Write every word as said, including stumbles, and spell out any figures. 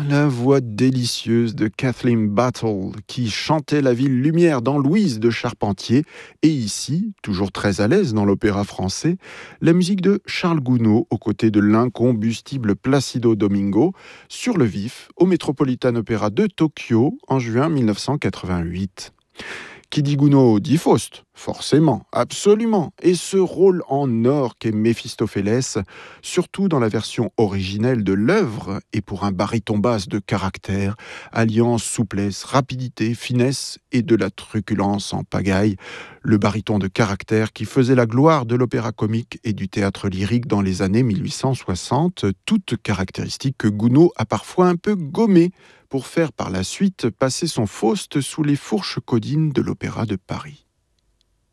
la voix délicieuse de Kathleen Battle, qui chantait la ville lumière dans Louise de Charpentier, et ici, toujours très à l'aise dans l'opéra français, la musique de Charles Gounod aux côtés de l'incombustible Placido Domingo, sur le vif au Metropolitan Opera de Tokyo en juin mille neuf cent quatre-vingt-huit. Qui dit Gounod dit Faust, forcément, absolument. Et ce rôle en or qu'est Méphistophélès, surtout dans la version originelle de l'œuvre, et pour un baryton basse de caractère, alliant souplesse, rapidité, finesse et de la truculence en pagaille, le baryton de caractère qui faisait la gloire de l'opéra comique et du théâtre lyrique dans les années mille huit cent soixante, toutes caractéristiques que Gounod a parfois un peu gommées pour faire par la suite passer son Faust sous les fourches caudines de l'Opéra de Paris.